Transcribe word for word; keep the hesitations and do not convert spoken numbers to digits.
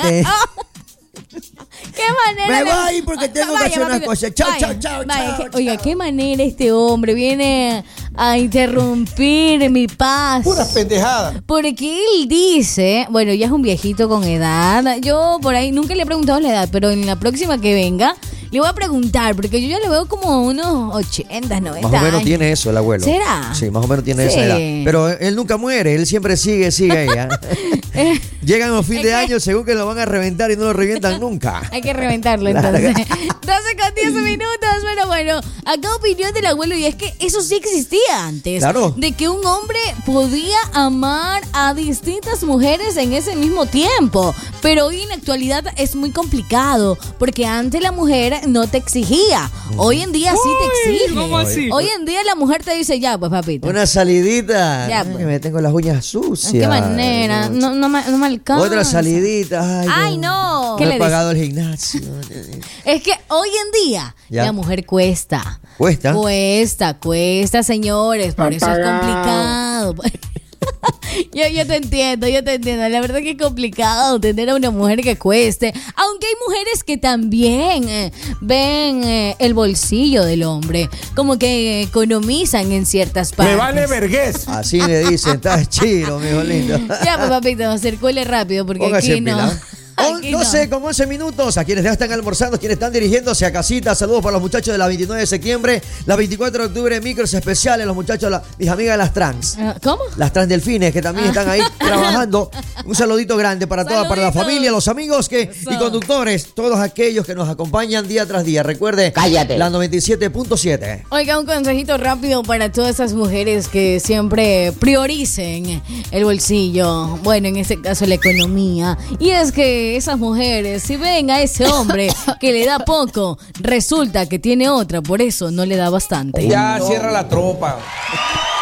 Cuídate. ¿Qué manera? Me de... voy porque tengo Vaya, que hacer unas papito. cosas. Chao, Vaya, chao, chao, vaya, chao, que- Oiga, chao. qué manera este hombre viene a interrumpir mi paz. Puras pendejadas. Porque él dice, bueno, ya es un viejito con edad. Yo por ahí nunca le he preguntado la edad, pero en la próxima que venga le voy a preguntar, porque yo ya le veo como unos ochenta, noventa Más o menos años. tiene eso el abuelo. ¿Será? Sí, más o menos tiene Sí. esa edad. Pero él nunca muere, él siempre sigue, sigue ahí. ¿eh? Llegan los fin Es de que- año según que lo van a reventar y no lo revientan nunca. Hay que reventarlo entonces. doce con diez minutos. Pero bueno, acá opinión del abuelo, y es que eso sí existía antes. Claro. De que un hombre podía amar a distintas mujeres en ese mismo tiempo. Pero hoy en la actualidad es muy complicado, porque antes la mujer no te exigía. Hoy en día sí te exige. ¿cómo así? Hoy en día la mujer te dice, ya, pues papito. Una salidita. Ya, Ay, pues. me tengo las uñas sucias. ¿De qué manera? No, no, me, no me alcanza. Otra salidita. Ay, Ay, no. No ¿Qué he le dices? pagado el gimnasio. Es que hoy en día Ya. la mujer cuesta. ¿Cuesta? Cuesta, cuesta, señores. Por eso es complicado. Yo, yo te entiendo, yo te entiendo. La verdad que es complicado tener a una mujer que cueste. Aunque hay mujeres que también eh, ven eh, el bolsillo del hombre. Como que economizan en ciertas partes. Me vale vergüenz. Así me dicen, estás chido, mijo lindo. Ya, pues papito, circule rápido porque Póngase aquí no. pila. Aquí no. doce con once minutos. A quienes ya están almorzando, quienes están dirigiéndose a casita. Saludos para los muchachos de la veintinueve de septiembre, la veinticuatro de octubre, micros especiales. Los muchachos, la- mis amigas de las trans. Ah, ¿Cómo? Las transdelfines que también están ahí trabajando. Un saludito grande para toda, para la Saluditos. familia, los amigos que y Eso. conductores, todos aquellos que nos acompañan día tras día. Recuerde, Cállate. la noventa y siete punto siete. Oiga, un consejito rápido para todas esas mujeres que siempre prioricen el bolsillo. Bueno, en este caso la economía. Y es que esas mujeres, si ven a ese hombre que le da poco, resulta que tiene otra, por eso no le da bastante. Ya, cierra la tropa.